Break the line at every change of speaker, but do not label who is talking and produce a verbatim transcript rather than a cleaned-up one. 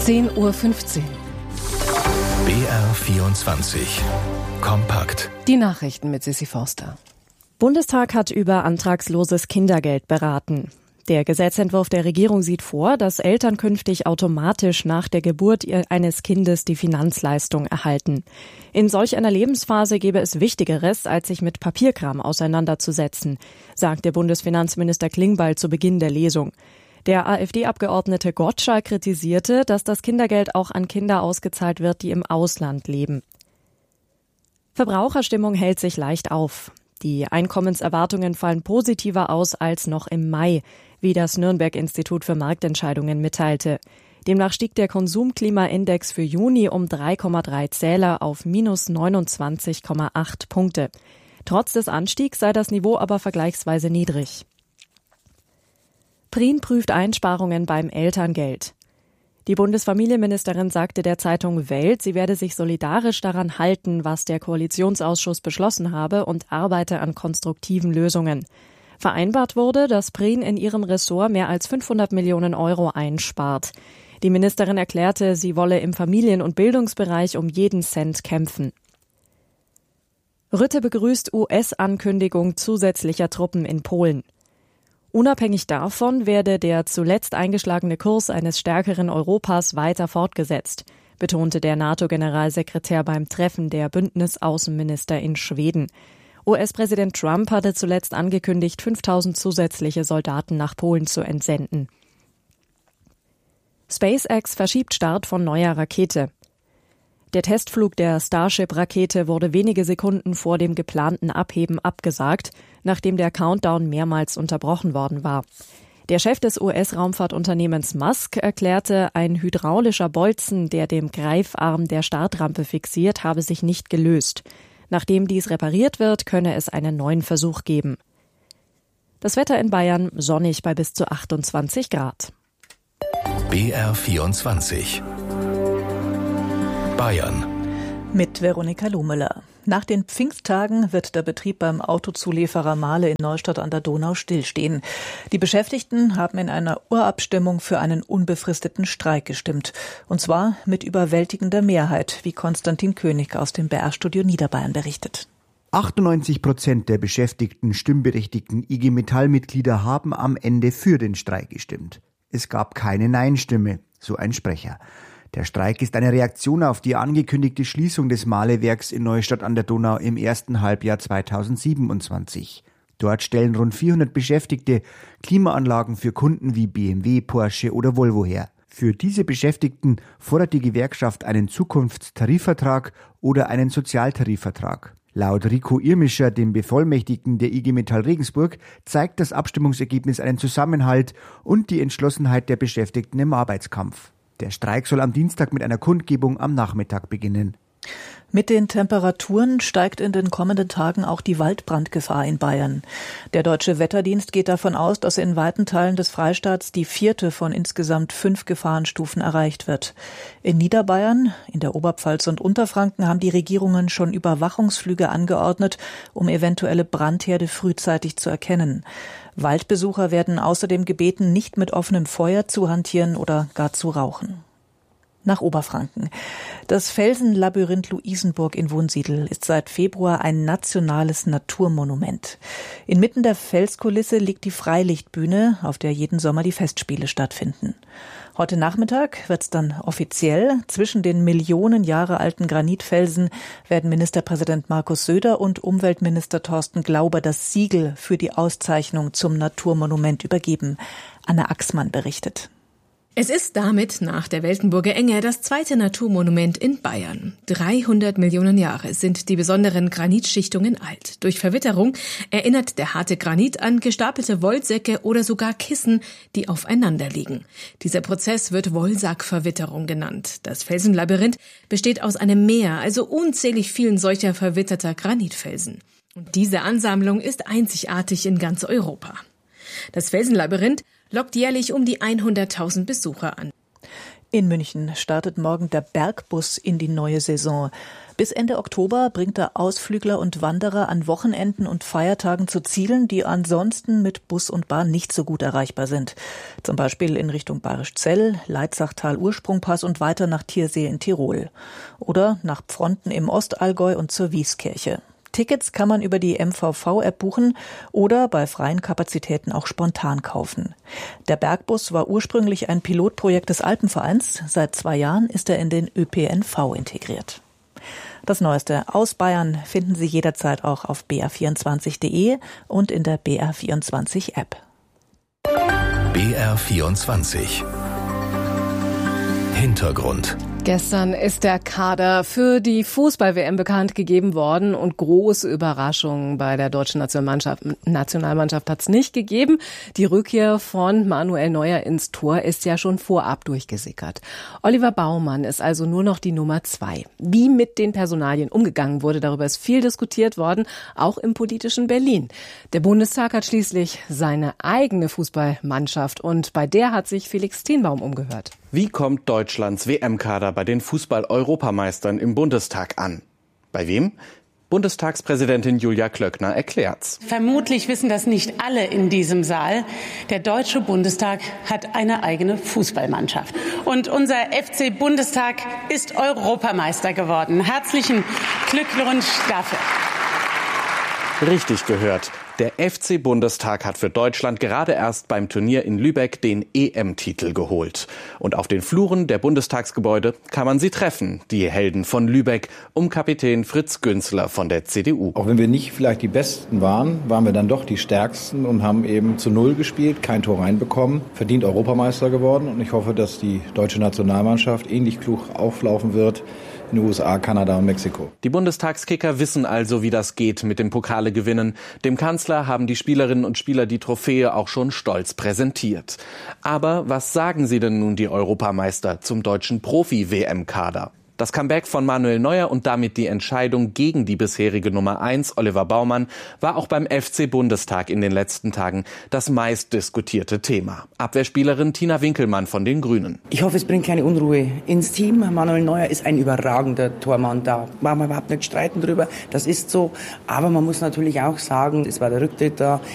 zehn Uhr fünfzehn.
B R vierundzwanzig. Kompakt.
Die Nachrichten mit Sissi Forster.
Bundestag hat über antragsloses Kindergeld beraten. Der Gesetzentwurf der Regierung sieht vor, dass Eltern künftig automatisch nach der Geburt eines Kindes die Finanzleistung erhalten. In solch einer Lebensphase gäbe es Wichtigeres, als sich mit Papierkram auseinanderzusetzen, sagte Bundesfinanzminister Klingbeil zu Beginn der Lesung. Der AfD-Abgeordnete Gottschalk kritisierte, dass das Kindergeld auch an Kinder ausgezahlt wird, die im Ausland leben. Verbraucherstimmung hält sich leicht auf. Die Einkommenserwartungen fallen positiver aus als noch im Mai, wie das Nürnberg-Institut für Marktentscheidungen mitteilte. Demnach stieg der Konsumklimaindex für Juni um drei Komma drei Zähler auf minus neunundzwanzig Komma acht Punkte. Trotz des Anstiegs sei das Niveau aber vergleichsweise niedrig. Prien prüft Einsparungen beim Elterngeld. Die Bundesfamilienministerin sagte der Zeitung Welt, sie werde sich solidarisch daran halten, was der Koalitionsausschuss beschlossen habe und arbeite an konstruktiven Lösungen. Vereinbart wurde, dass Prien in ihrem Ressort mehr als fünfhundert Millionen Euro einspart. Die Ministerin erklärte, sie wolle im Familien- und Bildungsbereich um jeden Cent kämpfen. Rutte begrüßt U S-Ankündigung zusätzlicher Truppen in Polen. Unabhängig davon werde der zuletzt eingeschlagene Kurs eines stärkeren Europas weiter fortgesetzt, betonte der NATO-Generalsekretär beim Treffen der Bündnisaußenminister in Schweden. U S-Präsident Trump hatte zuletzt angekündigt, fünftausend zusätzliche Soldaten nach Polen zu entsenden. SpaceX verschiebt Start von neuer Rakete. Der Testflug der Starship-Rakete wurde wenige Sekunden vor dem geplanten Abheben abgesagt, nachdem der Countdown mehrmals unterbrochen worden war. Der Chef des U S-Raumfahrtunternehmens Musk erklärte, ein hydraulischer Bolzen, der dem Greifarm der Startrampe fixiert, habe sich nicht gelöst. Nachdem dies repariert wird, könne es einen neuen Versuch geben. Das Wetter in Bayern sonnig bei bis zu achtundzwanzig Grad.
B R vierundzwanzig. Bayern.
Mit Veronika Lohmüller. Nach den Pfingsttagen wird der Betrieb beim Autozulieferer Mahle in Neustadt an der Donau stillstehen. Die Beschäftigten haben in einer Urabstimmung für einen unbefristeten Streik gestimmt. Und zwar mit überwältigender Mehrheit, wie Konstantin König aus dem B R-Studio Niederbayern berichtet.
achtundneunzig Prozent der beschäftigten stimmberechtigten I G Metall-Mitglieder haben am Ende für den Streik gestimmt. Es gab keine Nein-Stimme, so ein Sprecher. Der Streik ist eine Reaktion auf die angekündigte Schließung des Mahlewerks in Neustadt an der Donau im ersten Halbjahr zweitausendsiebenundzwanzig. Dort stellen rund vierhundert Beschäftigte Klimaanlagen für Kunden wie B M W, Porsche oder Volvo her. Für diese Beschäftigten fordert die Gewerkschaft einen Zukunftstarifvertrag oder einen Sozialtarifvertrag. Laut Rico Irmischer, dem Bevollmächtigten der I G Metall Regensburg, zeigt das Abstimmungsergebnis einen Zusammenhalt und die Entschlossenheit der Beschäftigten im Arbeitskampf. Der Streik soll am Dienstag mit einer Kundgebung am Nachmittag beginnen.
Mit den Temperaturen steigt in den kommenden Tagen auch die Waldbrandgefahr in Bayern. Der Deutsche Wetterdienst geht davon aus, dass in weiten Teilen des Freistaats die vierte von insgesamt fünf Gefahrenstufen erreicht wird. In Niederbayern, in der Oberpfalz und Unterfranken haben die Regierungen schon Überwachungsflüge angeordnet, um eventuelle Brandherde frühzeitig zu erkennen. Waldbesucher werden außerdem gebeten, nicht mit offenem Feuer zu hantieren oder gar zu rauchen. Nach Oberfranken. Das Felsenlabyrinth Luisenburg in Wunsiedel ist seit Februar ein nationales Naturmonument. Inmitten der Felskulisse liegt die Freilichtbühne, auf der jeden Sommer die Festspiele stattfinden. Heute Nachmittag wird's dann offiziell. Zwischen den Millionen Jahre alten Granitfelsen werden Ministerpräsident Markus Söder und Umweltminister Thorsten Glauber das Siegel für die Auszeichnung zum Naturmonument übergeben. Anna Axmann berichtet.
Es ist damit nach der Weltenburger Enge das zweite Naturmonument in Bayern. dreihundert Millionen Jahre sind die besonderen Granitschichtungen alt. Durch Verwitterung erinnert der harte Granit an gestapelte Wollsäcke oder sogar Kissen, die aufeinander liegen. Dieser Prozess wird Wollsackverwitterung genannt. Das Felsenlabyrinth besteht aus einem Meer, also unzählig vielen solcher verwitterter Granitfelsen. Und diese Ansammlung ist einzigartig in ganz Europa. Das Felsenlabyrinth lockt jährlich um die hunderttausend Besucher an.
In München startet morgen der Bergbus in die neue Saison. Bis Ende Oktober bringt er Ausflügler und Wanderer an Wochenenden und Feiertagen zu Zielen, die ansonsten mit Bus und Bahn nicht so gut erreichbar sind. Zum Beispiel in Richtung Bayerischzell, Leitzachtal, Ursprungpass und weiter nach Thiersee in Tirol. Oder nach Pfronten im Ostallgäu und zur Wieskirche. Tickets kann man über die M V V-App buchen oder bei freien Kapazitäten auch spontan kaufen. Der Bergbus war ursprünglich ein Pilotprojekt des Alpenvereins. Seit zwei Jahren ist er in den Ö P N V integriert. Das Neueste aus Bayern finden Sie jederzeit auch auf b r vierundzwanzig punkt d e und in der B R vierundzwanzig App.
B R vierundzwanzig Hintergrund.
Gestern ist der Kader für die Fußball-W M bekannt gegeben worden und große Überraschungen bei der deutschen Nationalmannschaft, Nationalmannschaft hat es nicht gegeben. Die Rückkehr von Manuel Neuer ins Tor ist ja schon vorab durchgesickert. Oliver Baumann ist also nur noch die Nummer zwei. Wie mit den Personalien umgegangen wurde, darüber ist viel diskutiert worden, auch im politischen Berlin. Der Bundestag hat schließlich seine eigene Fußballmannschaft und bei der hat sich Felix Tenbaum umgehört.
Wie kommt Deutschlands W M-Kader bei den Fußball-Europameistern im Bundestag an? Bei wem? Bundestagspräsidentin Julia Klöckner erklärt's.
Vermutlich wissen das nicht alle in diesem Saal. Der Deutsche Bundestag hat eine eigene Fußballmannschaft. Und unser F C Bundestag ist Europameister geworden. Herzlichen Glückwunsch dafür.
Richtig gehört. Der F C Bundestag hat für Deutschland gerade erst beim Turnier in Lübeck den E M-Titel geholt. Und auf den Fluren der Bundestagsgebäude kann man sie treffen, die Helden von Lübeck, um Kapitän Fritz Günzler von der C D U.
Auch wenn wir nicht vielleicht die Besten waren, waren wir dann doch die Stärksten und haben eben zu Null gespielt, kein Tor reinbekommen, verdient Europameister geworden. Und ich hoffe, dass die deutsche Nationalmannschaft ähnlich klug auflaufen wird in den U S A, Kanada und Mexiko.
Die Bundestagskicker wissen also, wie das geht mit dem Pokalegewinnen. Dem Kanzler haben die Spielerinnen und Spieler die Trophäe auch schon stolz präsentiert. Aber was sagen sie denn nun die Europameister zum deutschen Profi-W M-Kader? Das Comeback von Manuel Neuer und damit die Entscheidung gegen die bisherige Nummer eins, Oliver Baumann, war auch beim F C Bundestag in den letzten Tagen das meistdiskutierte Thema. Abwehrspielerin Tina Winkelmann von den Grünen.
Ich hoffe, es bringt keine Unruhe ins Team. Manuel Neuer ist ein überragender Tormann. Da machen wir überhaupt nicht streiten drüber. Das ist so. Aber man muss natürlich auch sagen, es war der Rücktritt da.